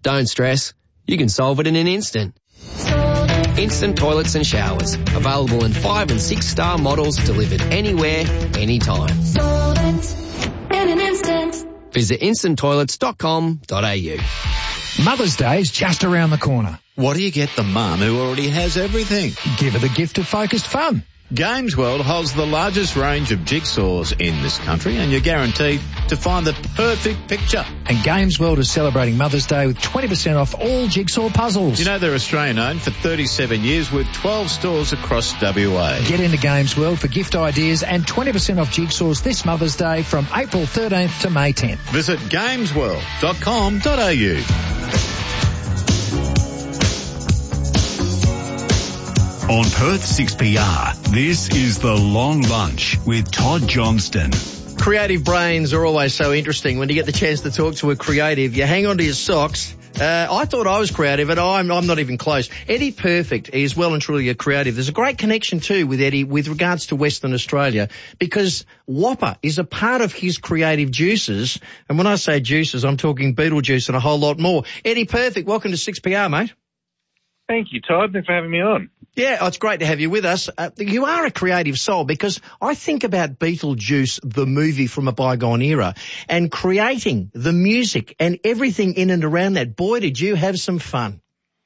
Don't stress. You can solve it in an instant. Instant toilets and showers. Available in 5 and 6 star models, delivered anywhere, anytime. Solvent in an instant. Visit instanttoilets.com.au. Mother's Day is just around the corner. What do you get the mum who already has everything? Give her the gift of focused fun. Games World holds the largest range of jigsaws in this country, and you're guaranteed to find the perfect picture. And Games World is celebrating Mother's Day with 20% off all jigsaw puzzles. You know they're Australian-owned for 37 years with 12 stores across WA. Get into Games World for gift ideas and 20% off jigsaws this Mother's Day from April 13th to May 10th. Visit gamesworld.com.au. On Perth 6PR, this is The Long Lunch with Todd Johnston. Creative brains are always so interesting. When you get the chance to talk to a creative, you hang on to your socks. I thought I was creative, and I'm not even close. Eddie Perfect is well and truly a creative. There's a great connection too with Eddie with regards to Western Australia, because Whopper is a part of his creative juices. And when I say juices, I'm talking Beetlejuice and a whole lot more. Eddie Perfect, welcome to 6PR, mate. Thank you, Todd. Thanks for having me on. Yeah, it's great to have you with us. You are a creative soul, because I think about Beetlejuice, the movie from a bygone era, and creating the music and everything in and around that. Boy, did you have some fun.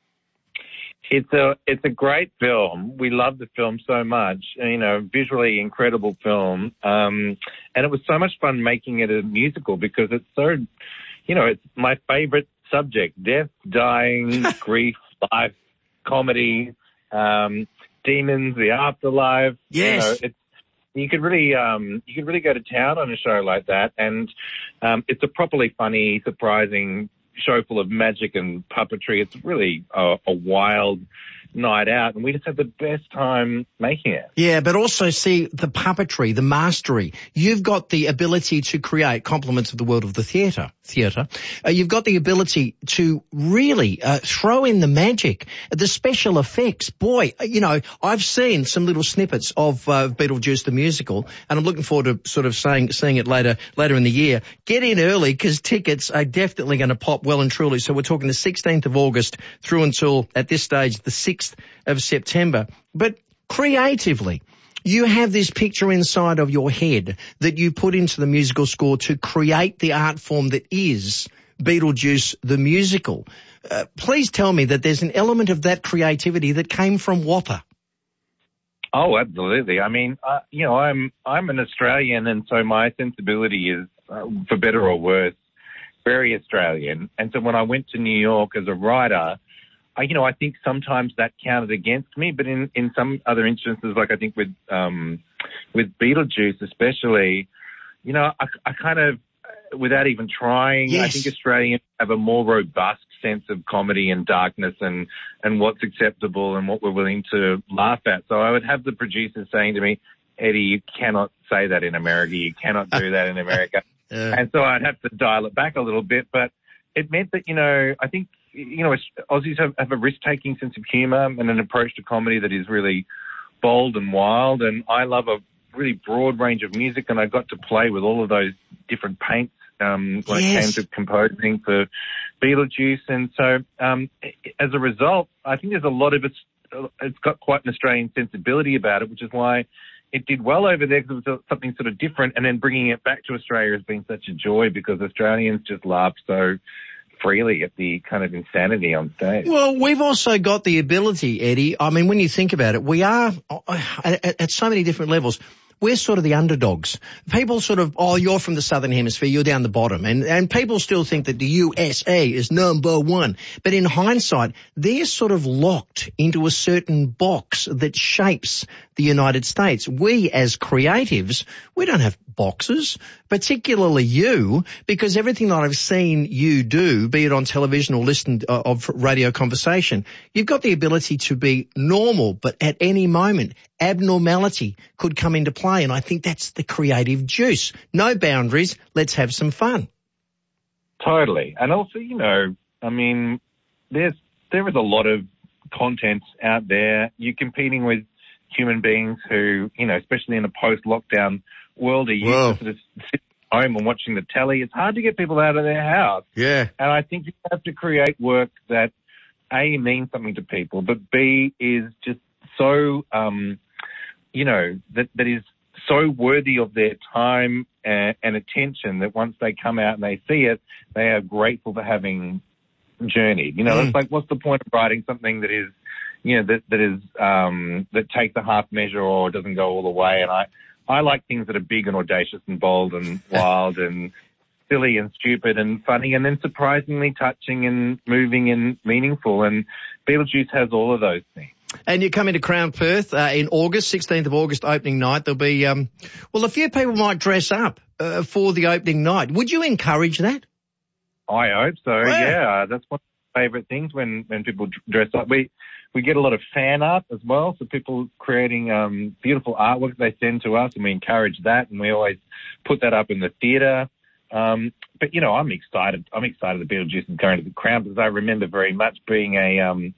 It's a great film. We love the film so much. You know, visually incredible film. And it was so much fun making it a musical, because it's so, you know, it's my favorite subject: death, dying, grief, life, comedy, demons, the afterlife. Yes. You know, you could really go to town on a show like that, and it's a properly funny, surprising show full of magic and puppetry. It's really a wild night out, and we just had the best time making it. Yeah, but also see the puppetry, the mastery. You've got the ability to create compliments of the world of the theatre. You've got the ability to really throw in the magic, the special effects. Boy, you know, I've seen some little snippets of Beetlejuice the musical, and I'm looking forward to sort of seeing it later in the year. Get in early, because tickets are definitely going to pop well and truly. So we're talking the 16th of August through until, at this stage, the 6th of September. But creatively, you have this picture inside of your head that you put into the musical score to create the art form that is Beetlejuice the musical. Please tell me that there's an element of that creativity that came from Whopper. Oh, absolutely. I mean, you know, I'm an Australian, and so my sensibility is, for better or worse, very Australian. And so when I went to New York as a writer, I think sometimes that counted against me, but in some other instances, like I think with Beetlejuice especially, you know, I kind of, without even trying, yes. I think Australians have a more robust sense of comedy and darkness and what's acceptable and what we're willing to laugh at. So I would have the producers saying to me, Eddie, you cannot say that in America. You cannot do that in America. And so I'd have to dial it back a little bit, but it meant that, you know, I think, you know, Aussies have a risk-taking sense of humour and an approach to comedy that is really bold and wild. And I love a really broad range of music, and I got to play with all of those different paints when it came to composing for Beetlejuice. And so as a result, I think there's a lot of it's got quite an Australian sensibility about it, which is why it did well over there, because it was something sort of different. And then bringing it back to Australia has been such a joy, because Australians just laugh so freely at the kind of insanity on stage. Well, we've also got the ability, Eddie. I mean, when you think about it, we are at so many different levels. We're sort of the underdogs. People sort of, you're from the Southern Hemisphere, you're down the bottom. And people still think that the USA is number one. But in hindsight, they're sort of locked into a certain box that shapes the United States. We as creatives, we don't have boxes, particularly you, because everything that I've seen you do, be it on television or listened of radio conversation, you've got the ability to be normal, but at any moment, abnormality could come into play. And I think that's the creative juice. No boundaries. Let's have some fun. Totally. And also, you know, I mean, there is a lot of content out there. You're competing with human beings who, you know, especially in a post-lockdown world, are used to sort of home and watching the telly. It's hard to get people out of their house. Yeah. And I think you have to create work that, A, means something to people, but B, is just so, that is so worthy of their time and attention that once they come out and they see it, they are grateful for having journeyed. It's like, what's the point of writing something that is, that takes a half measure or doesn't go all the way? And I like things that are big and audacious and bold and wild and silly and stupid and funny and then surprisingly touching and moving and meaningful. And Beetlejuice has all of those things. And you're coming to Crown Perth in August, 16th of August, opening night. There'll be, a few people might dress up for the opening night. Would you encourage that? I hope so, yeah. That's one of my favourite things when people dress up. We get a lot of fan art as well, so people creating beautiful artwork they send to us, and we encourage that, and we always put that up in the theatre. But, I'm excited. I'm excited that Beetlejuice is going to the Crown because I remember very much being a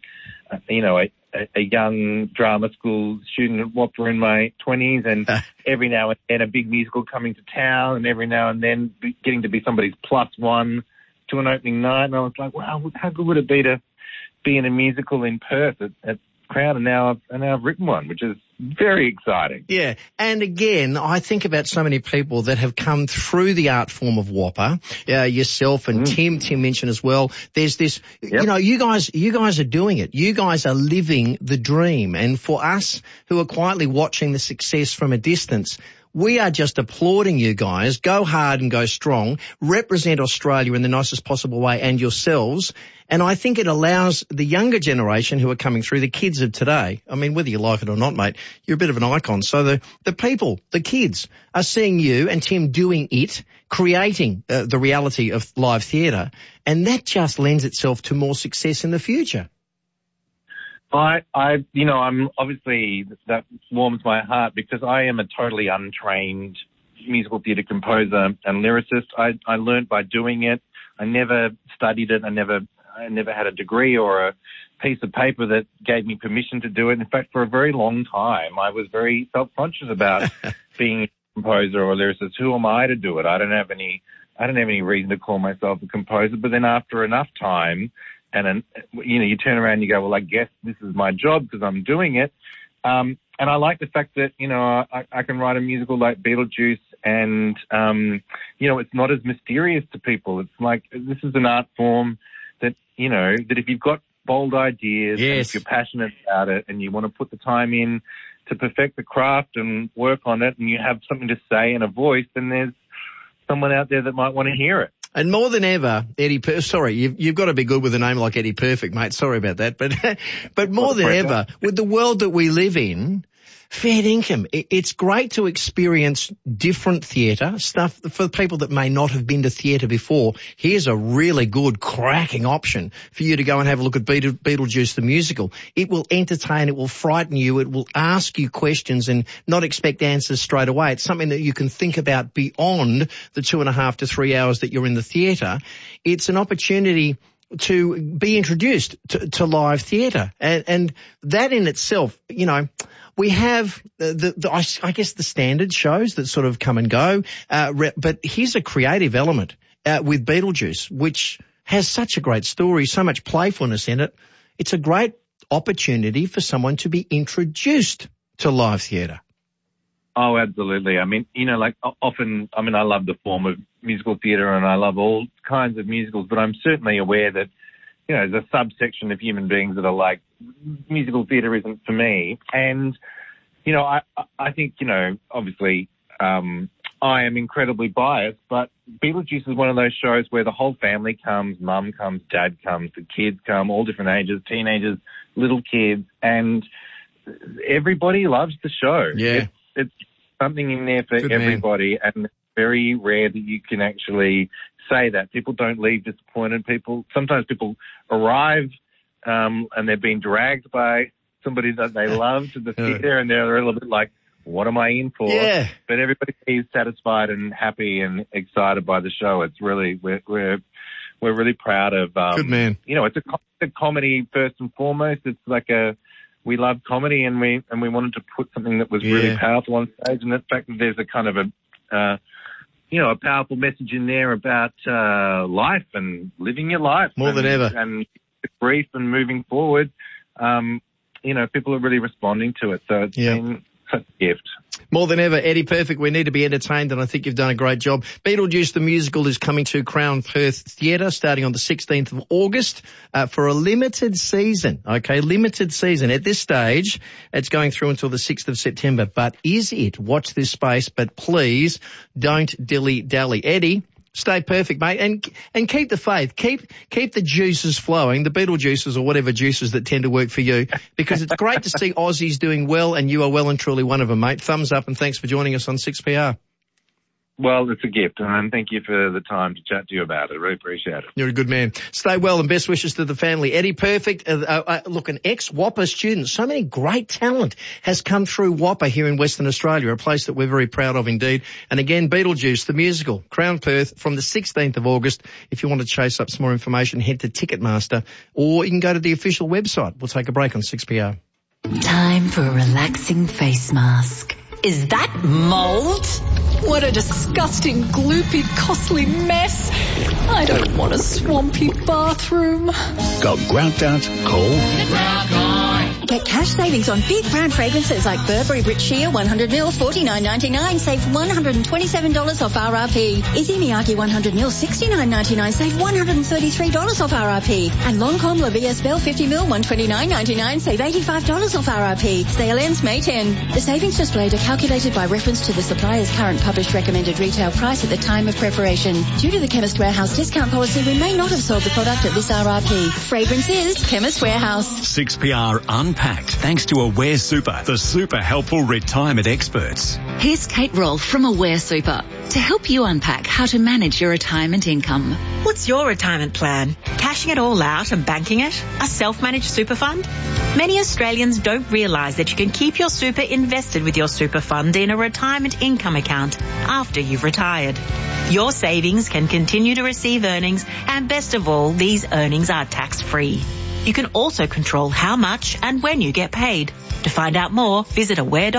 young drama school student at WAAPA in my 20s, and every now and then a big musical coming to town, and every now and then getting to be somebody's plus one to an opening night. And I was like, wow, how good would it be to be in a musical in Perth at Crown? And now I've written one, which is very exciting. Yeah. And again, I think about so many people that have come through the art form of WAAPA, yourself and Tim mentioned as well. There's this, you guys are doing it. You guys are living the dream. And for us who are quietly watching the success from a distance, we are just applauding you guys. Go hard and go strong. Represent Australia in the nicest possible way and yourselves. And I think it allows the younger generation who are coming through, the kids of today, I mean, whether you like it or not, mate, you're a bit of an icon. So the people, the kids are seeing you and Tim doing it, creating the reality of live theatre. And that just lends itself to more success in the future. I'm obviously, that warms my heart because I am a totally untrained musical theatre composer and lyricist. I learned by doing it. I never studied it. I never had a degree or a piece of paper that gave me permission to do it. In fact, for a very long time, I was very self-conscious about being a composer or a lyricist. Who am I to do it? I don't have any reason to call myself a composer. But then after enough time, and you turn around and you go, well, I guess this is my job because I'm doing it. And I like the fact that, I can write a musical like Beetlejuice and, it's not as mysterious to people. It's like, this is an art form that, that if you've got bold ideas and if you're passionate about it and you want to put the time in to perfect the craft and work on it and you have something to say and a voice, then there's someone out there that might want to hear it. And more than ever, you've got to be good with a name like Eddie Perfect, mate. Sorry about that. But more than ever, with the world that we live in, fair income. It's great to experience different theatre stuff for people that may not have been to theatre before. Here's a really good, cracking option for you to go and have a look at Beetlejuice the musical. It will entertain, it will frighten you, it will ask you questions and not expect answers straight away. It's something that you can think about beyond the 2.5 to 3 hours that you're in the theatre. It's an opportunity to be introduced to live theatre. And that in itself, we have I guess the standard shows that sort of come and go, but here's a creative element with Beetlejuice, which has such a great story, so much playfulness in it. It's a great opportunity for someone to be introduced to live theatre. Oh, absolutely. I mean, often, I love the form of musical theatre and I love all kinds of musicals, but I'm certainly aware that, there's a subsection of human beings that are like, musical theatre isn't for me. And, I think, obviously, I am incredibly biased, but Beetlejuice is one of those shows where the whole family comes, mum comes, dad comes, the kids come, all different ages, teenagers, little kids, and everybody loves the show. Yeah. It's something in there for everybody, and it's very rare that you can actually say that. People don't leave disappointed. Sometimes people arrive and they're being dragged by somebody that they love to the theatre, and they're a little bit like, what am I in for? Yeah. But everybody is satisfied and happy and excited by the show. It's really, we're really proud of, good man. It's a comedy first and foremost. It's like we love comedy and we wanted to put something that was really powerful on stage. And the fact that there's a kind of a powerful message in there about life and living your life. More than ever. And grief and moving forward. People are really responding to it. So it's been such a gift. More than ever, Eddie Perfect, we need to be entertained, and I think you've done a great job. Beetlejuice the Musical is coming to Crown Perth Theatre starting on the 16th of August for a limited season, okay? Limited season. At this stage, it's going through until the 6th of September. But is it? Watch this space, but please don't dilly-dally. Eddie, stay perfect, mate, and keep the faith. Keep the juices flowing, the Beetlejuices or whatever juices that tend to work for you, because it's great to see Aussies doing well, and you are well and truly one of them, mate. Thumbs up, and thanks for joining us on 6PR. Well, it's a gift, and thank you for the time to chat to you about it. I really appreciate it. You're a good man. Stay well, and best wishes to the family. Eddie Perfect, look, an ex-Whopper student. So many great talent has come through Whopper here in Western Australia, a place that we're very proud of indeed. And again, Beetlejuice, the musical, Crown Perth, from the 16th of August. If you want to chase up some more information, head to Ticketmaster, or you can go to the official website. We'll take a break on 6PR. Time for a relaxing face mask. Is that mold? What a disgusting, gloopy, costly mess. I don't want a swampy bathroom. Got grout out? Call Get cash savings on big brand fragrances like Burberry Brit Sheer 100ml $49.99, save $127 off RRP. Izzy Miyake 100ml $69.99, save $133 off RRP. And Lancôme La Vie Belle 50ml $129.99, save $85 off RRP. Sale ends May 10. The savings displayed are calculated by reference to the supplier's current published recommended retail price at the time of preparation. Due to the Chemist Warehouse discount policy, we may not have sold the product at this RRP. Fragrance is Chemist Warehouse. 6PR Unpacked, thanks to Aware Super, the super helpful retirement experts. Here's Kate Rolfe from Aware Super to help you unpack how to manage your retirement income. What's your retirement plan? Cashing it all out and banking it? A self-managed super fund? Many Australians don't realise that you can keep your super invested with your super fund in a retirement income account after you've retired. Your savings can continue to receive earnings, and best of all, these earnings are tax-free. You can also control how much and when you get paid. To find out more, visit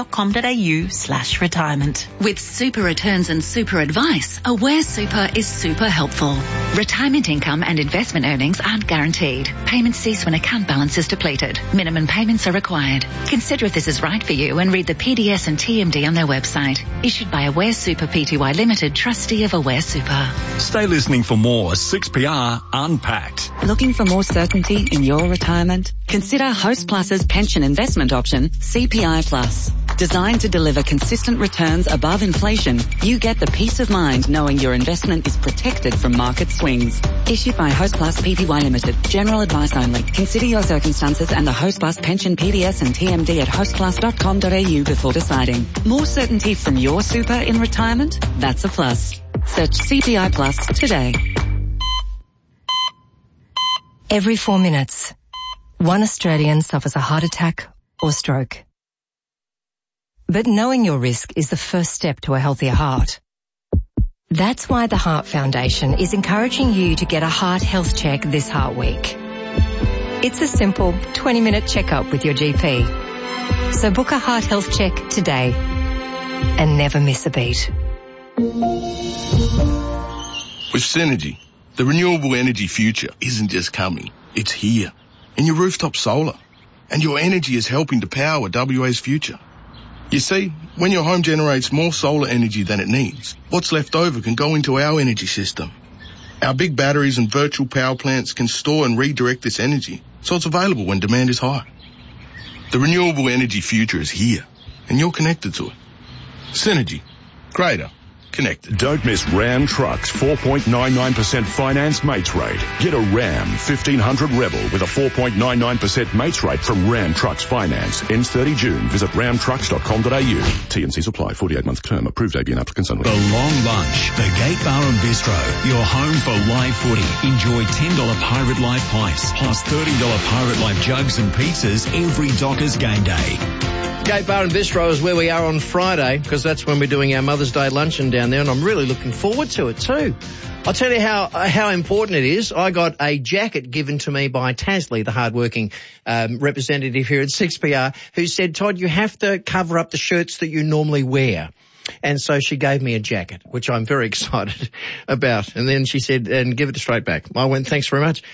aware.com.au/retirement. With super returns and super advice, Aware Super is super helpful. Retirement income and investment earnings aren't guaranteed. Payments cease when account balance is depleted. Minimum payments are required. Consider if this is right for you and read the PDS and TMD on their website. Issued by Aware Super Pty Limited, trustee of Aware Super. Stay listening for more 6PR Unpacked. Looking for more certainty in your retirement? Consider Host Plus's pension investment option, CPI Plus. Designed to deliver consistent returns above inflation, you get the peace of mind knowing your investment is protected from market swings. Issued by Host Plus Pty Limited. General advice only. Consider your circumstances and the Host Plus pension PDS and TMD at hostplus.com.au before deciding. More certainty from your super in retirement? That's a plus. Search CPI Plus today. Every 4 minutes, one Australian suffers a heart attack or stroke. But knowing your risk is the first step to a healthier heart. That's why the Heart Foundation is encouraging you to get a heart health check this Heart Week. It's a simple 20-minute checkup with your GP. So book a heart health check today and never miss a beat. With Synergy, the renewable energy future isn't just coming, it's here. In your rooftop solar. And your energy is helping to power WA's future. You see, when your home generates more solar energy than it needs, what's left over can go into our energy system. Our big batteries and virtual power plants can store and redirect this energy, so it's available when demand is high. The renewable energy future is here, and you're connected to it. Synergy. Greater. Connected. Don't miss Ram Trucks 4.99% finance mates rate. Get a Ram 1500 Rebel with a 4.99% mates rate from Ram Trucks Finance. Ends 30 June. Visit ramtrucks.com.au. T&Cs apply. 48-month term. Approved ABN applicants only. The Long Lunch. The Gate Bar and Bistro. Your home for live footy. Enjoy $10 Pirate Life pints plus $30 Pirate Life jugs and pizzas every Dockers game day. Gate Bar and Bistro is where we are on Friday, because that's when we're doing our Mother's Day luncheon down there, and I'm really looking forward to it too. I'll tell you how important it is. I got a jacket given to me by Tasley, the hardworking representative here at 6PR, who said, Todd, you have to cover up the shirts that you normally wear. And so she gave me a jacket, which I'm very excited about. And then she said, and give it straight back. I went, thanks very much.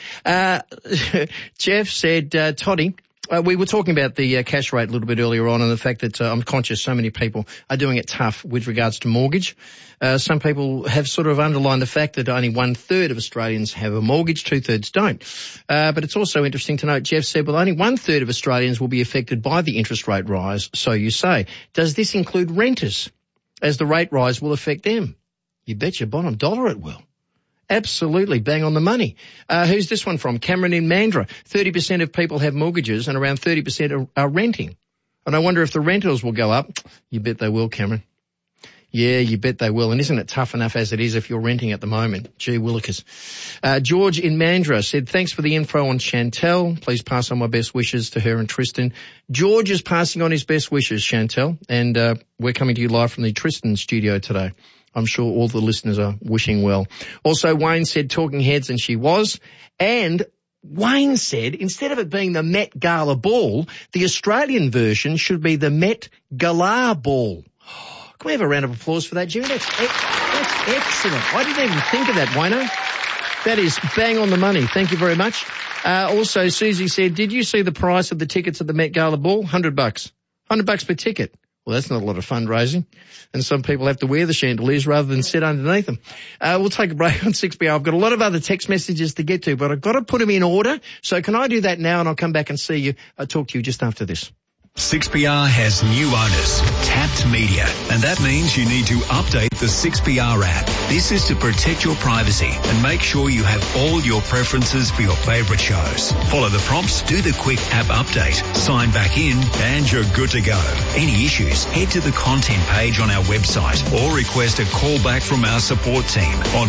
Jeff said, Toddy, we were talking about the cash rate a little bit earlier on, and the fact that I'm conscious so many people are doing it tough with regards to mortgage. Some people have sort of underlined the fact that only 1/3 of Australians have a mortgage, 2/3 don't. But it's also interesting to note, Jeff said, well, only 1/3 of Australians will be affected by the interest rate rise, so you say. Does this include renters, as the rate rise will affect them? You bet your bottom dollar it will. Absolutely, bang on the money. Who's this one from? Cameron in Mandurah. 30% of people have mortgages and around 30% are renting. And I wonder if the rentals will go up. You bet they will, Cameron. Yeah, you bet they will. And isn't it tough enough as it is if you're renting at the moment? Gee willikers. George in Mandurah said, thanks for the info on Chantel. Please pass on my best wishes to her and Tristan. George is passing on his best wishes, Chantel. And we're coming to you live from the Tristan studio today. I'm sure all the listeners are wishing well. Also, Wayne said talking heads, and she was. And Wayne said, instead of it being the Met Gala Ball, the Australian version should be the Met Gala Ball. Can we have a round of applause for that, Jimmy? That's excellent. I didn't even think of that, Wayno. That is bang on the money. Thank you very much. Also, Susie said, did you see the price of the tickets at the Met Gala Ball? $100. $100 per ticket. Well, that's not a lot of fundraising. And some people have to wear the chandeliers rather than sit underneath them. We'll take a break on 6PR. I've got a lot of other text messages to get to, but I've got to put them in order. So can I do that now, and I'll come back and see you. I'll talk to you just after this. 6PR has new owners, Tapped Media, and that means you need to update the 6PR app. This is to protect your privacy and make sure you have all your preferences for your favourite shows. Follow the prompts, do the quick app update, sign back in, and you're good to go. Any issues, head to the content page on our website or request a call back from our support team on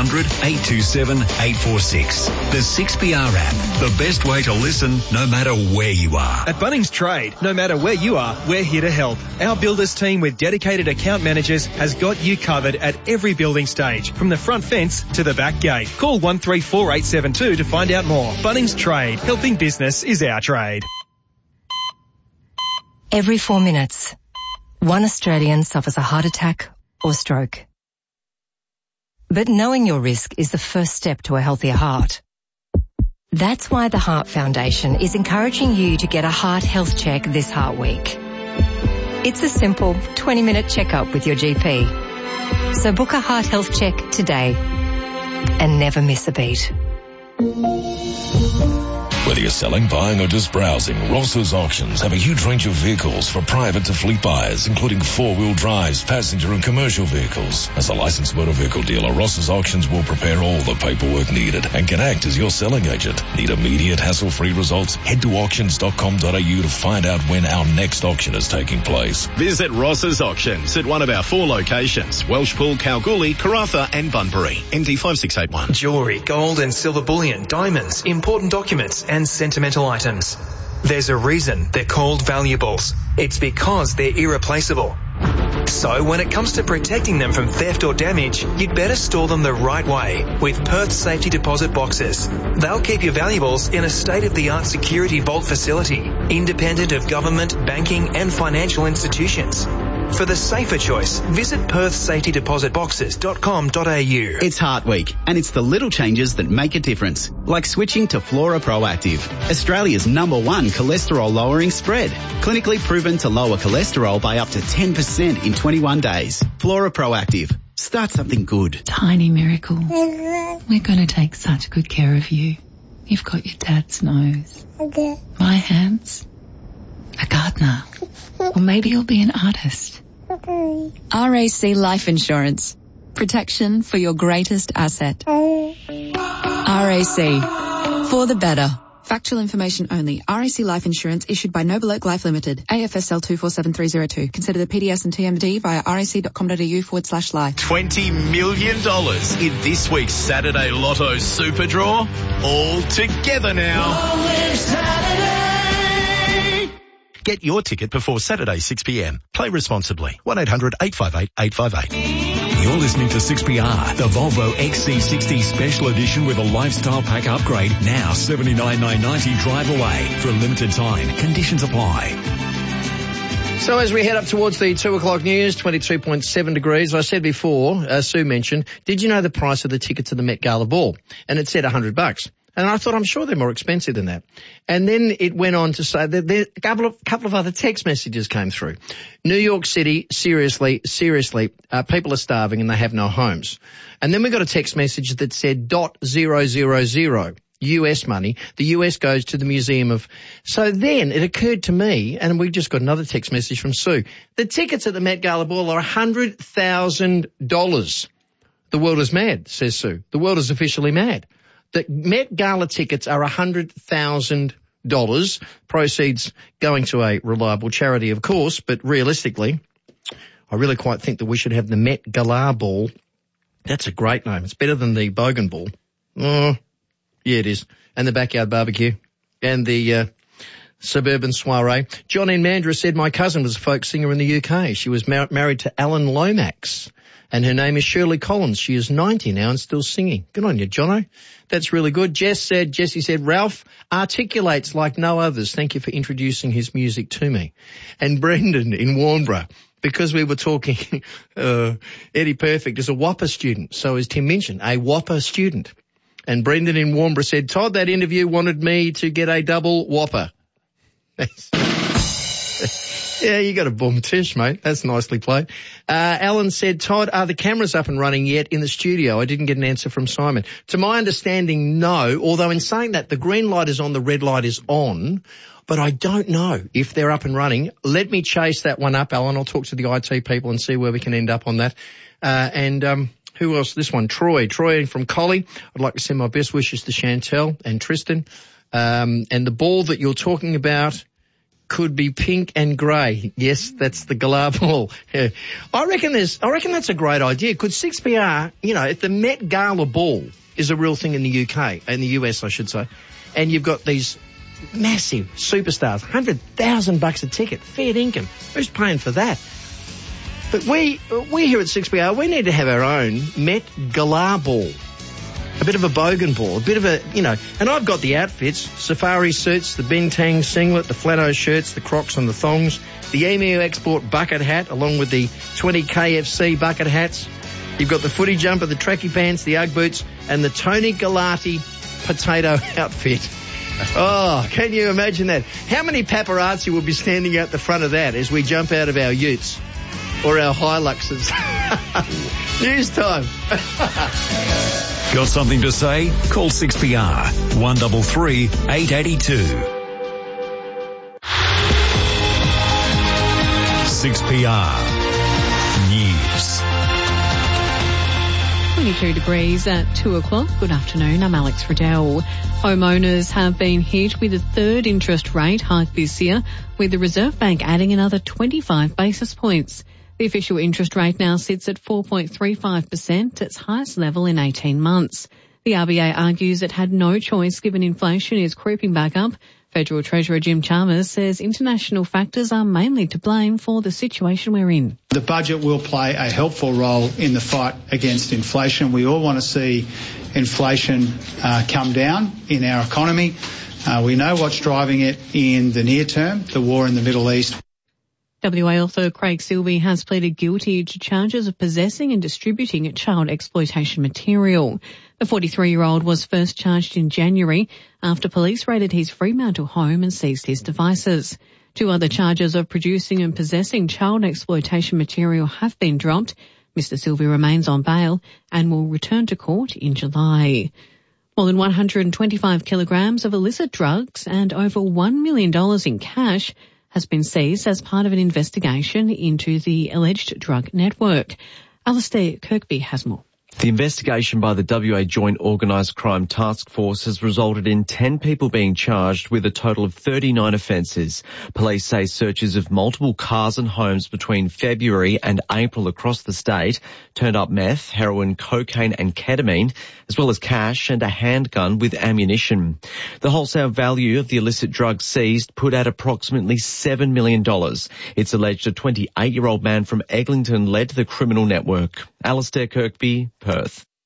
1-800-827-846. The 6PR app, the best way to listen no matter where you are. At Bunnings Trade, no matter where you are, we're here to help. Our builders team with dedicated account managers has got you covered at every building stage, from the front fence to the back gate. Call 134872 to find out more. Bunnings Trade, helping business is our trade. Every 4 minutes, one Australian suffers a heart attack or stroke. But knowing your risk is the first step to a healthier heart. That's why the Heart Foundation is encouraging you to get a heart health check this Heart Week. It's a simple 20-minute checkup with your GP. So book a heart health check today and never miss a beat. Whether you're selling, buying, or just browsing, Ross's Auctions have a huge range of vehicles for private to fleet buyers, including four-wheel drives, passenger and commercial vehicles. As a licensed motor vehicle dealer, Ross's Auctions will prepare all the paperwork needed and can act as your selling agent. Need immediate, hassle-free results? Head to auctions.com.au to find out when our next auction is taking place. Visit Ross's Auctions at one of our 4 locations, Welshpool, Kalgoorlie, Karratha and Bunbury. ND 5681. Jewellery, gold and silver bullion, diamonds, important documents and sentimental items. There's a reason they're called valuables. It's because they're irreplaceable. So when it comes to protecting them from theft or damage, you'd better store them the right way with Perth Safety Deposit Boxes. They'll keep your valuables in a state-of-the-art security vault facility, independent of government, banking and financial institutions. For the safer choice, visit perthsafetydepositboxes.com.au. It's Heart Week, and it's the little changes that make a difference, like switching to Flora Proactive, Australia's #1 cholesterol-lowering spread, clinically proven to lower cholesterol by up to 10% in 21 days. Flora Proactive. Start something good. Tiny miracle. We're going to take such good care of you. You've got your dad's nose. My hands. A gardener. Or maybe you'll be an artist. RAC Life Insurance. Protection for your greatest asset. RAC. For the better. Factual information only. RAC Life Insurance issued by Noble Oak Life Limited. AFSL 247302. Consider the PDS and TMD via rac.com.au/life. $20 million in this week's Saturday Lotto Super Draw. All together now. Get your ticket before Saturday 6 p.m. Play responsibly. 1-800-858-858. You're listening to 6PR, the Volvo XC60 Special Edition with a lifestyle pack upgrade. Now $79,990 drive away. For a limited time. Conditions apply. So as we head up towards the 2 o'clock news, 22.7 degrees, I said before, Sue mentioned, did you know the price of the ticket to the Met Gala ball? And it said $100. And I thought, I'm sure they're more expensive than that. And then it went on to say that there a couple of other text messages came through. New York City, seriously, people are starving and they have no homes. And then we got a text message that said .000 US money. The US goes to the Museum of... So then it occurred to me, and we just got another text message from Sue, the tickets at the Met Gala ball are $100,000. The world is mad, says Sue. The world is officially mad. The Met Gala tickets are $100,000, proceeds going to a reliable charity, of course, but realistically, I really quite think that we should have the Met Gala ball. That's a great name. It's better than the Bogan ball. Oh, yeah, it is. And the backyard barbecue and the suburban soiree. John in Mandurah said, my cousin was a folk singer in the UK. She was married to Alan Lomax. And her name is Shirley Collins. She is 90 now and still singing. Good on you, Jono. That's really good. Jessie said, Ralph articulates like no others. Thank you for introducing his music to me. And Brendan in Warnborough, because we were talking, Eddie Perfect is a Whopper student. So as Tim mentioned, a Whopper student. And Brendan in Warnborough said, Todd, that interview wanted me to get a double Whopper. Yeah, you got a boom tish, mate. That's nicely played. Alan said, Todd, are the cameras up and running yet in the studio? I didn't get an answer from Simon. To my understanding, no, although in saying that, the green light is on, the red light is on, but I don't know if they're up and running. Let me chase that one up, Alan. I'll talk to the IT people and see where we can end up on that. Who else? This one, Troy from Collie. I'd like to send my best wishes to Chantel and Tristan. And the ball that you're talking about could be pink and grey. Yes, that's the Gala ball. Yeah. I reckon that's a great idea. Could 6PR, if the Met Gala ball is a real thing in the UK, in the US, I should say, and you've got these massive superstars, $100,000 a ticket, fair income. Who's paying for that? But we here at 6PR, we need to have our own Met Gala ball. A bit of a bogan ball, a bit of a, and I've got the outfits, safari suits, the Bintang singlet, the flatto shirts, the Crocs and the thongs, the Emu Export bucket hat along with the 20 KFC bucket hats. You've got the footy jumper, the tracky pants, the Ugg boots and the Tony Galati potato outfit. Oh, can you imagine that? How many paparazzi will be standing out the front of that as we jump out of our utes or our Hiluxes? News time. Got something to say? Call 6PR 133 882. 6PR News. 22 degrees at 2 o'clock. Good afternoon. I'm Alex Riddell. Homeowners have been hit with a third interest rate hike this year, with the Reserve Bank adding another 25 basis points. The official interest rate now sits at 4.35%, its highest level in 18 months. The RBA argues it had no choice given inflation is creeping back up. Federal Treasurer Jim Chalmers says international factors are mainly to blame for the situation we're in. The budget will play a helpful role in the fight against inflation. We all want to see inflation come down in our economy. We know what's driving it in the near term, the war in the Middle East. WA author Craig Silvey has pleaded guilty to charges of possessing and distributing child exploitation material. The 43-year-old was first charged in January after police raided his Fremantle home and seized his devices. 2 other charges of producing and possessing child exploitation material have been dropped. Mr. Silvey remains on bail and will return to court in July. More than 125 kilograms of illicit drugs and over $1 million in cash has been seized as part of an investigation into the alleged drug network. Alistair Kirkby has more. The investigation by the WA Joint Organised Crime Task Force has resulted in 10 people being charged with a total of 39 offences. Police say searches of multiple cars and homes between February and April across the state turned up meth, heroin, cocaine and ketamine, as well as cash and a handgun with ammunition. The wholesale value of the illicit drugs seized put at approximately $7 million. It's alleged a 28-year-old man from Eglinton led the criminal network. Alistair Kirkby, Perth.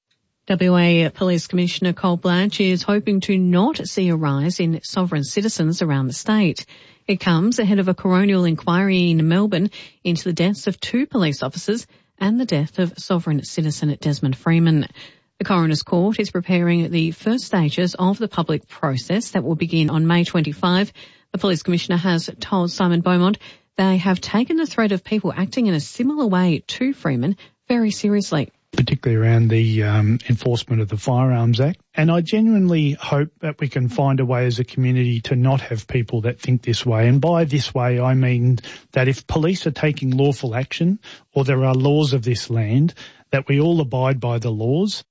WA Police Commissioner Cole Blanch is hoping to not see a rise in sovereign citizens around the state. It comes ahead of a coronial inquiry in Melbourne into the deaths of 2 police officers and the death of sovereign citizen Desmond Freeman. The Coroner's Court is preparing the first stages of the public process that will begin on May 25. The Police Commissioner has told Simon Beaumont they have taken the threat of people acting in a similar way to Freeman very seriously. Particularly around the enforcement of the Firearms Act. And I genuinely hope that we can find a way as a community to not have people that think this way. And by this way, I mean that if police are taking lawful action or there are laws of this land, that we all abide by the laws.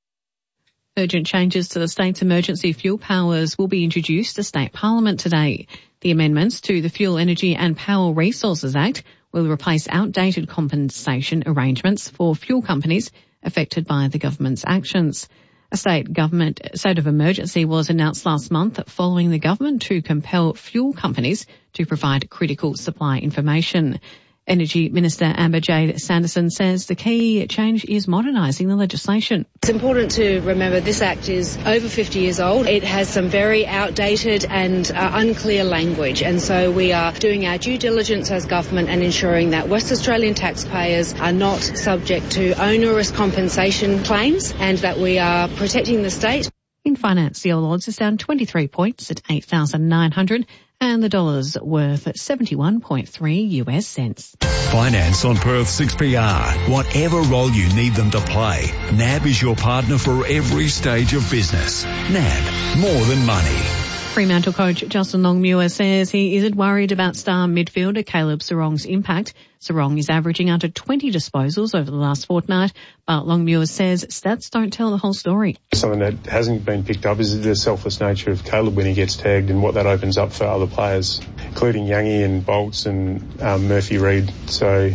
Urgent changes to the state's emergency fuel powers will be introduced to state parliament today. The amendments to the Fuel, Energy and Power Resources Act will replace outdated compensation arrangements for fuel companies affected by the government's actions. A state of emergency was announced last month following the government to compel fuel companies to provide critical supply information. Energy Minister Amber Jade Sanderson says the key change is modernising the legislation. It's important to remember this Act is over 50 years old. It has some very outdated and unclear language, and so we are doing our due diligence as government and ensuring that West Australian taxpayers are not subject to onerous compensation claims and that we are protecting the state. In finance, the All Odds is down 23 points at 8,900 and the dollar's worth at 71.3 US cents. Finance on Perth 6PR. Whatever role you need them to play, NAB is your partner for every stage of business. NAB, more than money. Fremantle coach Justin Longmuir says he isn't worried about star midfielder Caleb Serong's impact. Serong is averaging under 20 disposals over the last fortnight, but Longmuir says stats don't tell the whole story. Something that hasn't been picked up is the selfless nature of Caleb when he gets tagged and what that opens up for other players, including Youngie and Bolts and Murphy Reid. So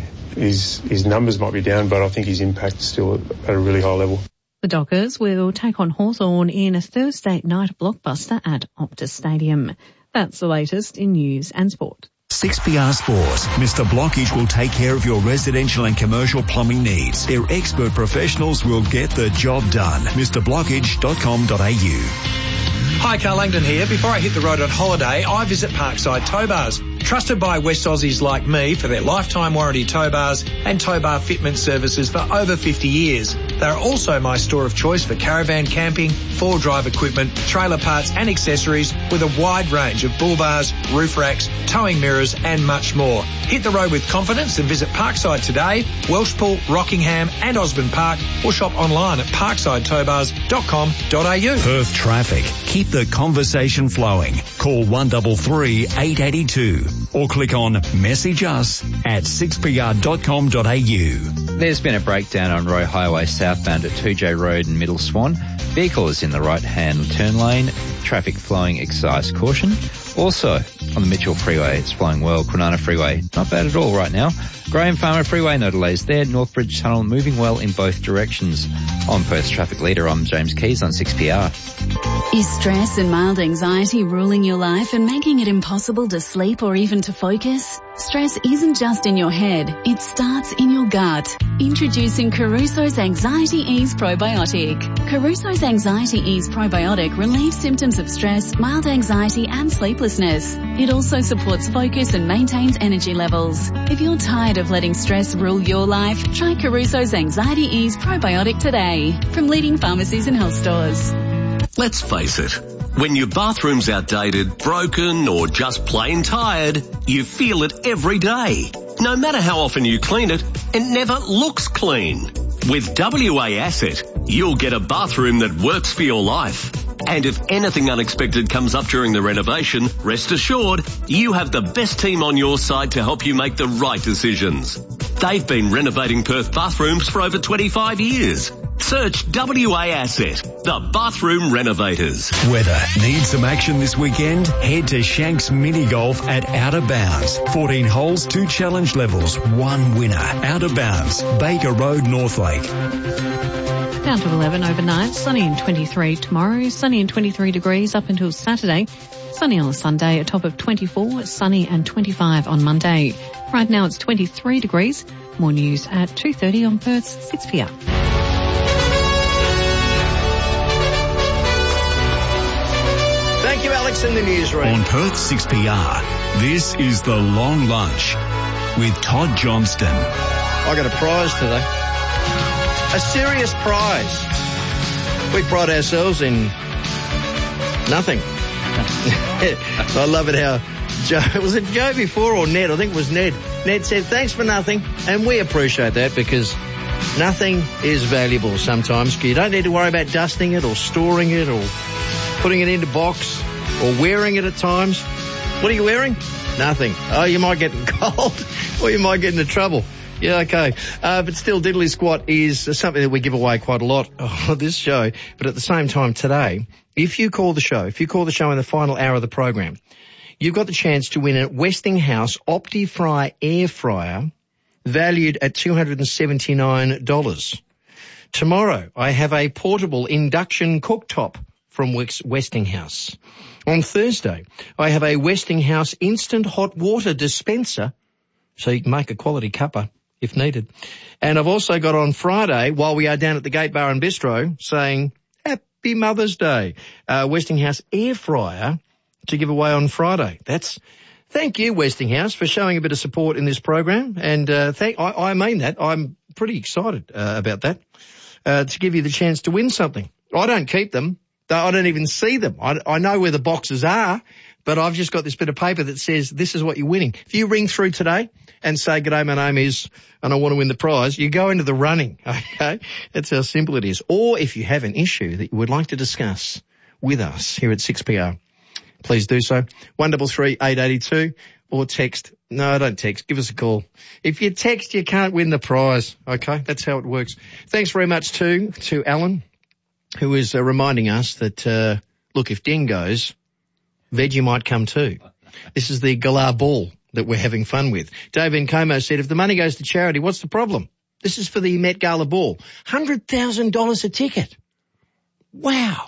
his numbers might be down, but I think his impact is still at a really high level. The Dockers will take on Hawthorn in a Thursday night blockbuster at Optus Stadium. That's the latest in news and sport. 6PR Sport. Mr. Blockage will take care of your residential and commercial plumbing needs. Their expert professionals will get the job done. MrBlockage.com.au. Hi, Carl Langdon here. Before I hit the road on holiday, I visit Parkside Tow Bars. Trusted by West Aussies like me for their lifetime warranty tow bars and tow bar fitment services for over 50 years. They're also my store of choice for caravan camping, four-drive equipment, trailer parts and accessories with a wide range of bull bars, roof racks, towing mirrors and much more. Hit the road with confidence and visit Parkside today, Welshpool, Rockingham and Osborne Park, or shop online at parksideTowbars.com.au. Perth traffic. Keep the conversation flowing. Call 133 882 or click on message us at 6pr.com.au. There's been a breakdown on Roe Highway southbound at 2J Road in Middle Swan. Vehicle is in the right-hand turn lane. Traffic flowing excise caution. Also, on the Mitchell Freeway, it's flowing well. Kwinana Freeway, not bad at all right now. Graham Farmer Freeway, no delays there. Northbridge Tunnel moving well in both directions. On Perth's Traffic Leader, I'm James Keys on 6PR. Is stress and mild anxiety ruling your life and making it impossible to sleep or even to focus? Stress isn't just in your head, it starts in your gut. Introducing Caruso's Anxiety Ease Probiotic. Caruso's Anxiety Ease Probiotic relieves symptoms of stress, mild anxiety and sleeplessness. It also supports focus and maintains energy levels. If you're tired of letting stress rule your life, try Caruso's Anxiety Ease Probiotic today from leading pharmacies and health stores. Let's face it, when your bathroom's outdated, broken or just plain tired, you feel it every day. No matter how often you clean it, it never looks clean. With WA Asset, you'll get a bathroom that works for your life. And if anything unexpected comes up during the renovation, rest assured, you have the best team on your side to help you make the right decisions. They've been renovating Perth bathrooms for over 25 years. Search WA Asset, the bathroom renovators. Weather. Need some action this weekend? Head to Shanks Mini Golf at Outer Bounds. 14 holes, 2 challenge levels, 1 winner. Outer Bounds, Baker Road, Northlake. Down to 11 overnight, sunny and 23 tomorrow, sunny and 23 degrees up until Saturday. Sunny on Sunday, a top of 24, sunny and 25 on Monday. Right now it's 23 degrees. More news at 2:30 on Perth's 6PR. Alex in the newsroom. On Perth 6PR, this is The Long Lunch with Todd Johnston. I got a prize today. A serious prize. We pride ourselves in nothing. I love it how Joe, was it Joe before or Ned? I think it was Ned. Ned said, thanks for nothing. And we appreciate that because nothing is valuable sometimes. You don't need to worry about dusting it or storing it or putting it into box or wearing it at times. What are you wearing? Nothing. Oh, you might get cold or you might get into trouble. Yeah, okay. But still, Diddly Squat is something that we give away quite a lot on this show. But at the same time today, if you call the show in the final hour of the program, you've got the chance to win a Westinghouse OptiFry air fryer valued at $279. Tomorrow, I have a portable induction cooktop from Westinghouse. On Thursday, I have a Westinghouse instant hot water dispenser, so you can make a quality cuppa if needed. And I've also got on Friday, while we are down at the Gate Bar and Bistro, saying Happy Mother's Day, Westinghouse air fryer to give away on Friday. Thank you, Westinghouse, for showing a bit of support in this program. And I mean that. I'm pretty excited about that, to give you the chance to win something. I don't keep them. I don't even see them. I know where the boxes are, but I've just got this bit of paper that says this is what you're winning. If you ring through today and say, g'day, my name is, and I want to win the prize, you go into the running, okay? That's how simple it is. Or if you have an issue that you would like to discuss with us here at 6PR, please do so. 133 882 or text. No, don't text. Give us a call. If you text, you can't win the prize, okay? That's how it works. Thanks very much to Alan, who is reminding us that, look, if Ding goes, veggie might come too. This is the Galah Ball that we're having fun with. David Como said, if the money goes to charity, what's the problem? This is for the Met Gala Ball. $100,000 a ticket. Wow.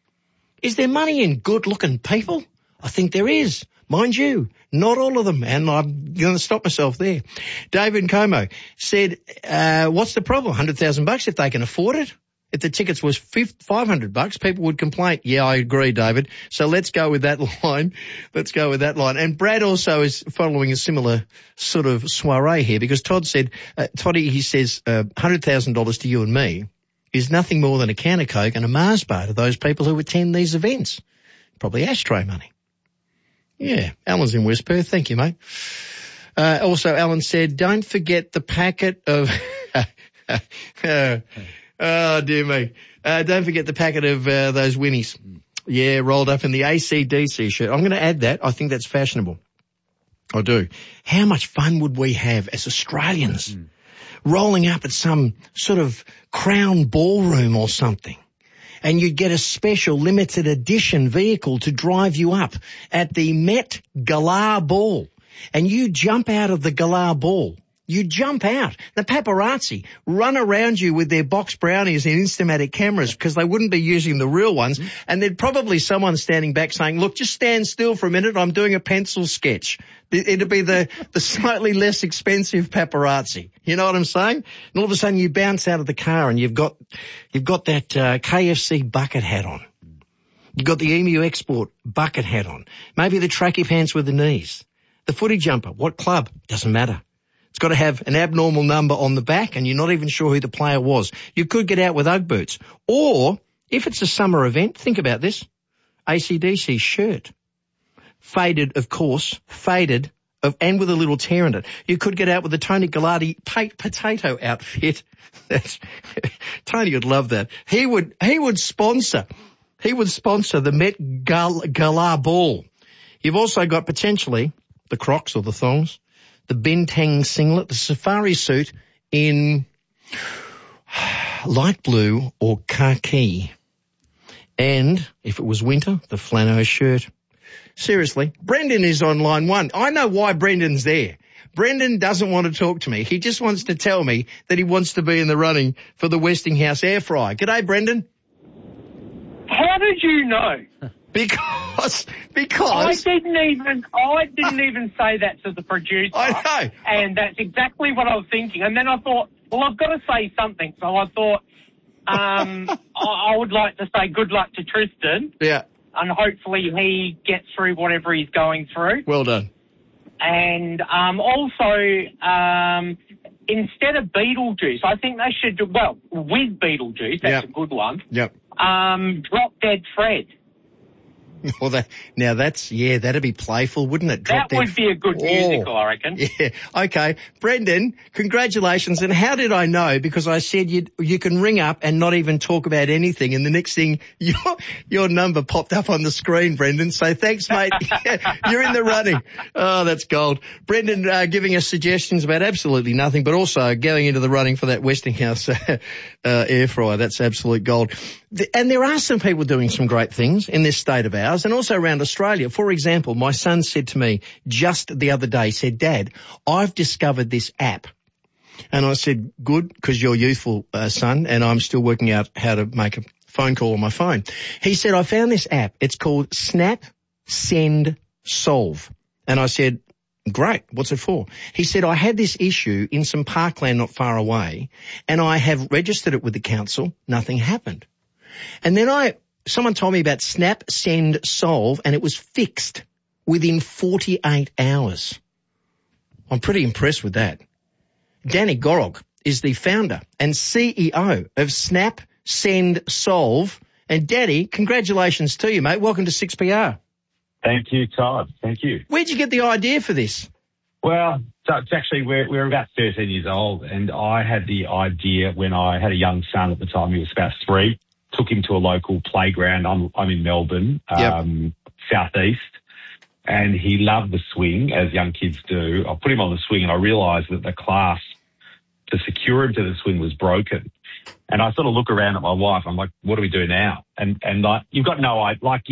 Is there money in good-looking people? I think there is. Mind you, not all of them, and I'm going to stop myself there. David Como said, what's the problem? $100,000 if they can afford it? If the tickets was $500, people would complain. Yeah, I agree, David. So let's go with that line. And Brad also is following a similar sort of soiree here because Todd said, he says, $100,000 to you and me is nothing more than a can of Coke and a Mars bar to those people who attend these events. Probably ashtray money. Yeah, Alan's in West Perth. Thank you, mate. Also, Alan said, don't forget the packet of... Oh, dear me. Don't forget the packet of those Winnies. Yeah, rolled up in the AC/DC shirt. I'm going to add that. I think that's fashionable. I do. How much fun would we have as Australians rolling up at some sort of Crown ballroom or something, and you'd get a special limited edition vehicle to drive you up at the Met Gala Ball, and you jump out of the Gala Ball. You jump out. The paparazzi run around you with their box brownies and Instamatic cameras because they wouldn't be using the real ones. And there'd probably someone standing back saying, look, just stand still for a minute. I'm doing a pencil sketch. It'd be the slightly less expensive paparazzi. You know what I'm saying? And all of a sudden you bounce out of the car and you've got that KFC bucket hat on. You've got the Emu Export bucket hat on. Maybe the tracky pants with the knees. The footy jumper. What club? Doesn't matter. It's got to have an abnormal number on the back and you're not even sure who the player was. You could get out with Ugg boots. Or, if it's a summer event, think about this. AC/DC shirt. Faded, of course. And with a little tear in it. You could get out with the Tony Gallardi potato outfit. Tony would love that. He would sponsor the Met Gala Ball. You've also got potentially the Crocs or the thongs, the Benteng singlet, the safari suit in light blue or khaki. And if it was winter, the flannel shirt. Seriously, Brendan is on line one. I know why Brendan's there. Brendan doesn't want to talk to me. He just wants to tell me that he wants to be in the running for the Westinghouse air fryer. G'day, Brendan. How did you know? Because I didn't even say that to the producer. I know. And that's exactly what I was thinking. And then I thought, well, I've got to say something. So I thought I would like to say good luck to Tristan. Yeah. and hopefully he gets through whatever he's going through. Well done. And also, instead of Beetlejuice, I think they should do, well, with Beetlejuice, that's a good one. Yep. Drop Dead Fred. Well, that'd be playful, wouldn't it? That would be a good musical, I reckon. Yeah. Okay. Brendan, congratulations. And how did I know? Because I said you can ring up and not even talk about anything. And the next thing, your number popped up on the screen, Brendan. So thanks, mate. You're in the running. Oh, that's gold. Brendan, giving us suggestions about absolutely nothing, but also going into the running for that Westinghouse air fryer. That's absolute gold. And there are some people doing some great things in this state of ours and also around Australia. For example, my son said to me just the other day, said, Dad, I've discovered this app. And I said, good, because you're youthful, son, and I'm still working out how to make a phone call on my phone. He said, I found this app. It's called Snap, Send, Solve. And I said, great, what's it for? He said, I had this issue in some parkland not far away, and I have registered it with the council. Nothing happened. And then someone told me about Snap, Send, Solve, and it was fixed within 48 hours. I'm pretty impressed with that. Danny Gorok is the founder and CEO of Snap, Send, Solve. And Danny, congratulations to you, mate. Welcome to 6PR. Thank you, Todd. Thank you. Where'd you get the idea for this? Well, so it's actually, we're about 13 years old, and I had the idea when I had a young son at the time. He was about 3. Took him to a local playground. I'm in Melbourne, southeast, and he loved the swing, as young kids do. I put him on the swing, and I realised that the class to secure him to the swing was broken. And I sort of look around at my wife. I'm like, "What do we do now?" And like, you've got no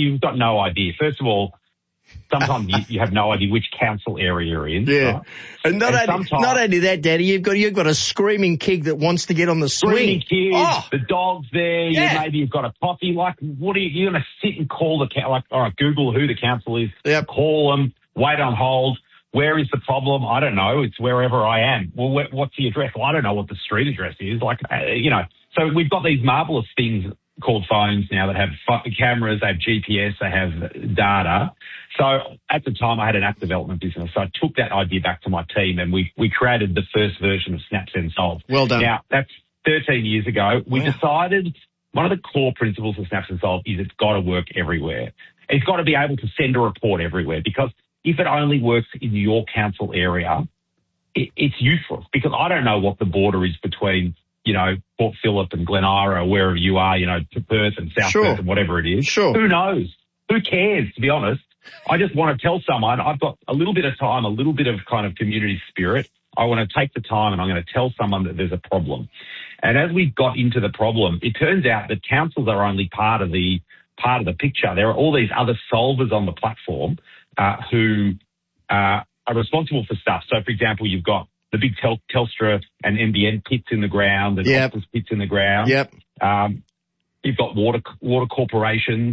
idea. First of all, sometimes you have no idea which council area you're in. Yeah. Right? And not only that, Daddy, you've got a screaming kid that wants to get on the swing. Screaming kid, the dog's there, maybe you've got a coffee. Like, what are you're going to sit and call the council? Like, all right, Google who the council is, call them, wait on hold. Where is the problem? I don't know. It's wherever I am. Well, what's the address? Well, I don't know what the street address is. Like, so we've got these marvellous things called phones now that have cameras, they have GPS, they have data. So at the time I had an app development business. So I took that idea back to my team and we created the first version of Snap, Send, Solve. Well done. Now, that's 13 years ago. We decided one of the core principles of Snap, Send, Solve is it's got to work everywhere. It's got to be able to send a report everywhere, because if it only works in your council area, it's useless, because I don't know what the border is between Port Phillip and Glen Ira, or wherever you are, to Perth and South Perth and whatever it is. Sure. Who knows? Who cares, to be honest? I just want to tell someone I've got a little bit of time, a little bit of kind of community spirit. I want to take the time and I'm going to tell someone that there's a problem. And as we got into the problem, it turns out that councils are only part of the picture. There are all these other solvers on the platform who are responsible for stuff. So, for example, you've got the big Telstra and NBN pits in the ground, the Optus pits in the ground. Yep. You've got water corporations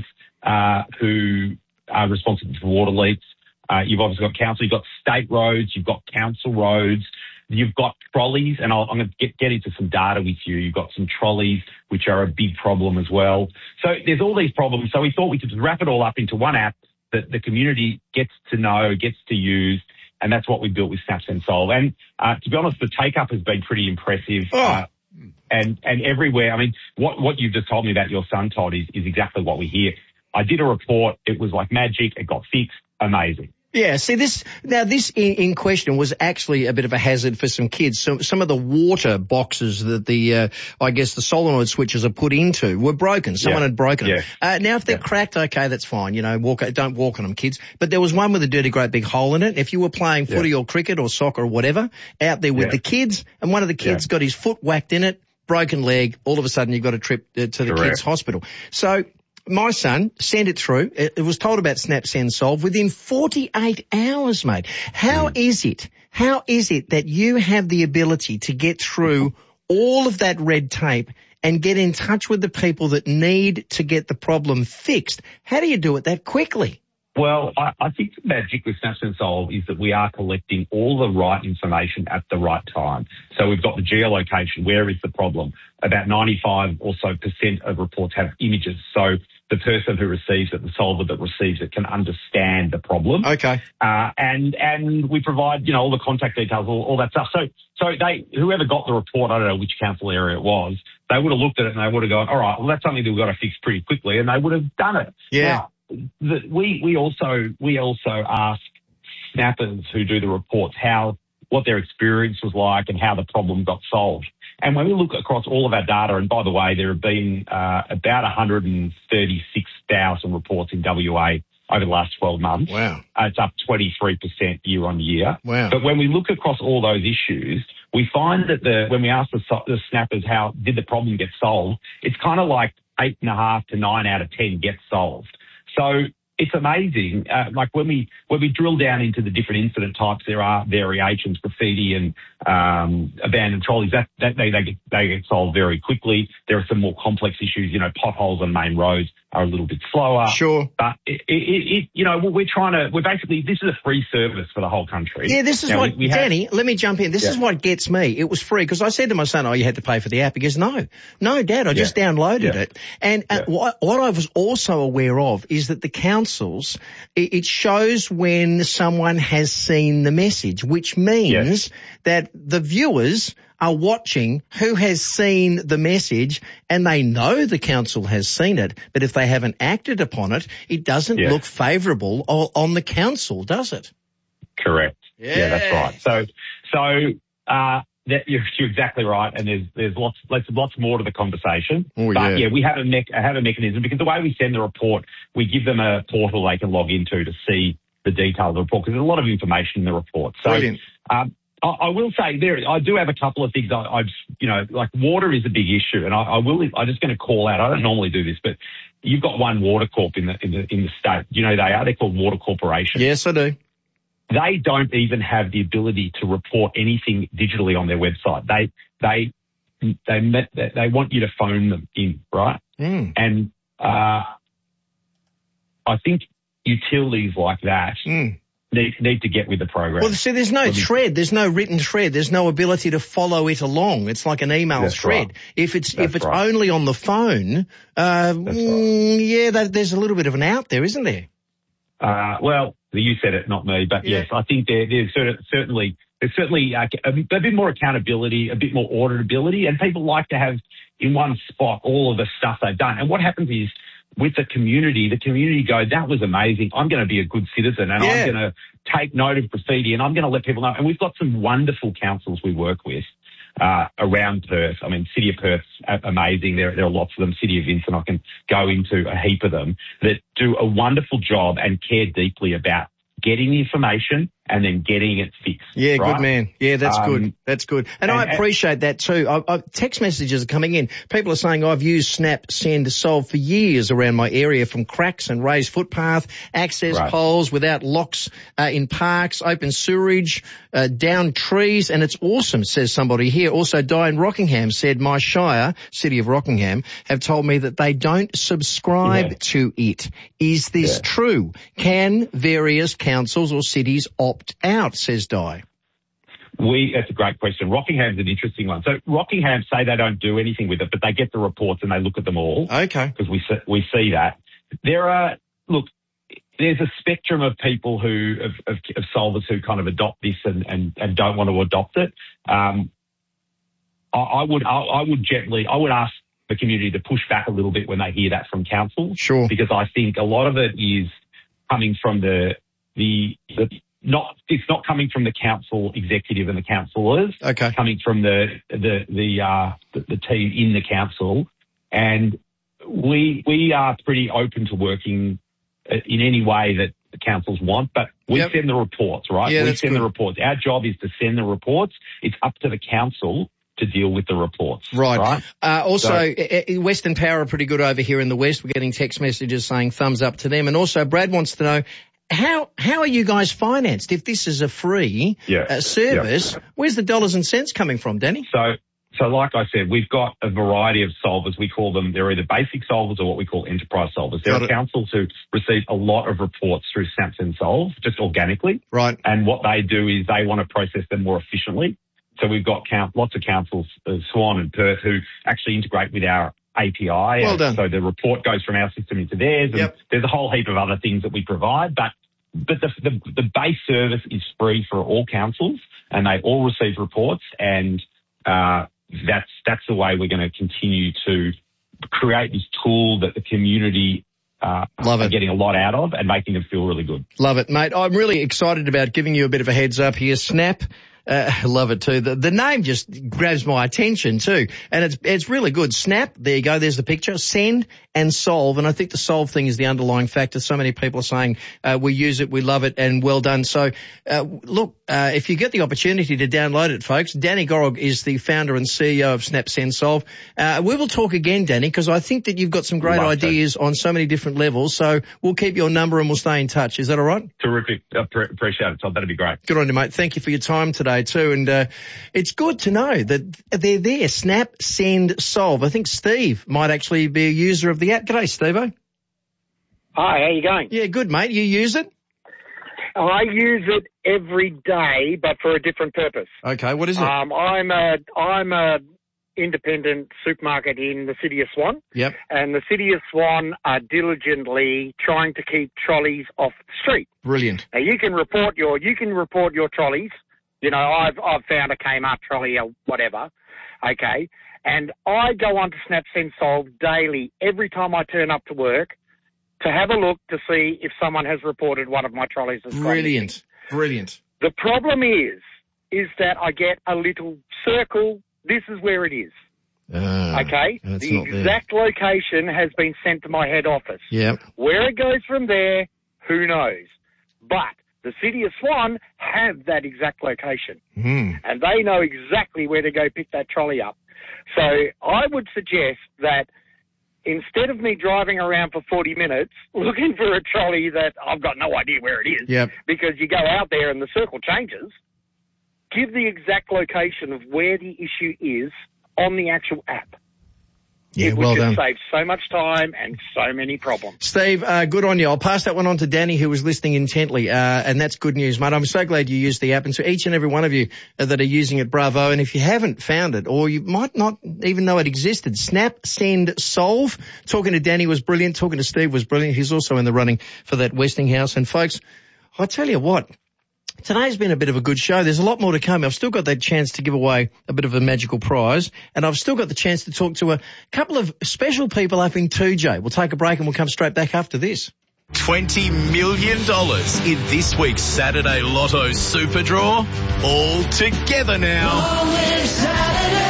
who are responsible for water leaks. You've obviously got council. You've got state roads. You've got council roads. You've got trolleys, and I'm going to get into some data with you. You've got some trolleys, which are a big problem as well. So there's all these problems. So we thought we could just wrap it all up into one app that the community gets to know, gets to use. And that's what we built with Snap, Send, Solve. And to be honest, the take-up has been pretty impressive. And everywhere. I mean, what you've just told me about your son, Todd, is exactly what we hear. I did a report. It was like magic. It got fixed. Amazing. Yeah, see this in question was actually a bit of a hazard for some kids. So some of the water boxes that the solenoid switches are put into were broken. Someone had broken them. Now if they're cracked, okay, that's fine. Don't walk on them, kids. But there was one with a dirty great big hole in it. If you were playing footy or cricket or soccer or whatever out there with the kids, and one of the kids got his foot whacked in it, broken leg, all of a sudden you've got a trip to the kids' hospital. So my son sent it through. It was told about Snap, Send, Solve within 48 hours, mate. How is it that you have the ability to get through all of that red tape and get in touch with the people that need to get the problem fixed? How do you do it that quickly? Well, I think the magic with Snaps and Solve is that we are collecting all the right information at the right time. So we've got the geolocation. Where is the problem? About 95 or so % of reports have images. So the person who receives it, the solver that receives it, can understand the problem. Okay. And we provide, all the contact details, all that stuff. So whoever got the report, I don't know which council area it was, they would have looked at it and they would have gone, all right, well, that's something that we've got to fix pretty quickly, and they would have done it. Yeah. Now, we also ask snappers who do the reports what their experience was like and how the problem got solved. And when we look across all of our data, and by the way, there have been about 136,000 reports in WA over the last 12 months. Wow. It's up 23% year on year. Wow. But when we look across all those issues, we find that when we ask the snappers how did the problem get solved, it's kind of like 8.5 to 9 out of 10 get solved. So it's amazing. Like when we drill down into the different incident types, there are variations, graffiti and abandoned trolleys. That they get solved very quickly. There are some more complex issues. Potholes on main roads are a little bit slower. Sure. But we're basically, this is a free service for the whole country. Yeah, this is Danny, let me jump in. This is what gets me. It was free because I said to my son, you had to pay for the app. He goes, no, Dad, I just downloaded it. And what I was also aware of is that the councils, it shows when someone has seen the message, which means that the viewers are watching who has seen the message and they know the council has seen it, but if they haven't acted upon it, it doesn't look favourable on the council, does it? Correct. Yeah, that's right. So you're exactly right, and there's lots more to the conversation. We have a mechanism, because the way we send the report, we give them a portal they can log into to see the detail of the report, because there's a lot of information in the report. So, brilliant. I will say I do have a couple of things. Like water is a big issue, and I'm just going to call out. I don't normally do this, but you've got one water corp in the state. They're called water corporations. Yes, I do. They don't even have the ability to report anything digitally on their website. They want you to phone them in, right? Mm. And I think utilities like that need to get with the program. Well, see, there's no thread. There's no written thread. There's no ability to follow it along. It's like an email thread. Right. If it's only on the phone, there's a little bit of an out there, isn't there? Well, you said it, not me, but yes, I think there's certainly a bit more accountability, a bit more auditability, and people like to have in one spot all of the stuff they've done. And what happens is, with the community go, that was amazing. I'm going to be a good citizen, and I'm going to take note of graffiti, and I'm going to let people know. And we've got some wonderful councils we work with around Perth. I mean, City of Perth's amazing. There are lots of them. City of Vincent, I can go into a heap of them that do a wonderful job and care deeply about getting the information and then getting it fixed. Yeah, right? Good man. Yeah, that's good. That's good. And I appreciate that too. Text messages are coming in. People are saying, I've used Snap, Send, Solve for years around my area, from cracks and raised footpath, access poles without locks in parks, open sewerage, down trees, and it's awesome, says somebody here. Also, Di in Rockingham said, my shire, City of Rockingham, have told me that they don't subscribe to it. Is this true? Can various councils or cities opt out, says Di? That's a great question. Rockingham's an interesting one. So Rockingham say they don't do anything with it, but they get the reports and they look at them all. Okay. Because we see that. There's a spectrum of people who of solvers who kind of adopt this and don't want to adopt it. I would ask the community to push back a little bit when they hear that from council. Sure. Because I think a lot of it is coming from it's not coming from the council executive and the councillors. Okay. It's coming from the team in the council, and we are pretty open to working in any way that the councils want, but we send the reports, right? Yeah, we send the reports. Our job is to send the reports. It's up to the council to deal with the reports. Right. Western Power are pretty good over here in the West. We're getting text messages saying thumbs up to them. And also Brad wants to know, how are you guys financed? If this is a free service, where's the dollars and cents coming from, Danny? So like I said, we've got a variety of solvers. We call them, they're either basic solvers or what we call enterprise solvers. There are councils who receive a lot of reports through SnapSend Solve, just organically. Right. And what they do is they want to process them more efficiently. So we've got lots of councils, Swan and Perth, who actually integrate with our API. Well done. So the report goes from our system into theirs. And there's a whole heap of other things that we provide. But the base service is free for all councils, and they all receive reports, and that's the way we're going to continue to create this tool that the community are getting a lot out of and making them feel really good. Love it, mate. I'm really excited about giving you a bit of a heads up here. Snap. I love it too. The name just grabs my attention too. And it's really good. Snap, there you go, there's the picture. Send and solve. And I think the solve thing is the underlying factor. So many people are saying, we use it, we love it, and well done. So, look, if you get the opportunity to download it, folks, Danny Gorog is the founder and CEO of Snap, Send, Solve. We will talk again, Danny, because I think that you've got some great ideas on so many different levels. So we'll keep your number and we'll stay in touch. Is that all right? Terrific. Appreciate it, Todd. That'd be great. Good on you, mate. Thank you for your time today too. And it's good to know that they're there. Snap, Send, Solve. I think Steve might actually be a user of the app. G'day, Steve-o. Hi, how you going? Yeah, good, mate. You use it? I use it every day, but for a different purpose. Okay, what is it? I'm a independent supermarket in the city of Swan. Yep. And the city of Swan are diligently trying to keep trolleys off the street. Brilliant. Now you can report your trolleys. You know, I've found a Kmart trolley or whatever. Okay. And I go on to Snap, Send, Solve daily every time I turn up to work to have a look to see if someone has reported one of my trolleys as Brilliant. Brilliant. The problem is that I get a little circle. This is where it is. Okay? The exact location has been sent to my head office. Yep. Where it goes from there, who knows? But the city of Swan have that exact location. And they know exactly where to go pick that trolley up. So I would suggest that instead of me driving around for 40 minutes looking for a trolley that I've got no idea where it is, because you go out there and the circle changes, give the exact location of where the issue is on the actual app. Yeah, it would just save so much time and so many problems. Steve, good on you. I'll pass that one on to Danny, who was listening intently, and that's good news, mate. I'm so glad you used the app, and to each and every one of you that are using it, bravo. And if you haven't found it, or you might not even know it existed, Snap, Send, Solve. Talking to Danny was brilliant. Talking to Steve was brilliant. He's also in the running for that Westinghouse. And folks, I tell you what, today's been a bit of a good show. There's a lot more to come. I've still got that chance to give away a bit of a magical prize, and I've still got the chance to talk to a couple of special people up in 2J. We'll take a break and we'll come straight back after this. $20 million in this week's Saturday Lotto Super Draw. All together now.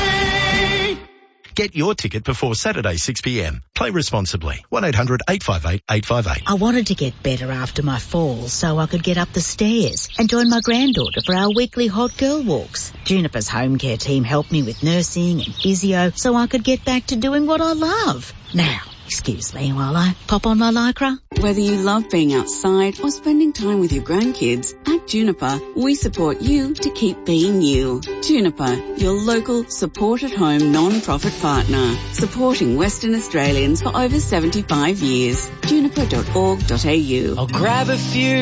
Get your ticket before Saturday 6 p.m. Play responsibly. 1-800-858-858. I wanted to get better after my fall so I could get up the stairs and join my granddaughter for our weekly hot girl walks. Juniper's home care team helped me with nursing and physio so I could get back to doing what I love. Now, excuse me while I pop on my Lycra. Whether you love being outside or spending time with your grandkids, at Juniper, we support you to keep being you. Juniper, your local support-at-home non-profit partner, supporting Western Australians for over 75 years. Juniper.org.au. I'll grab a few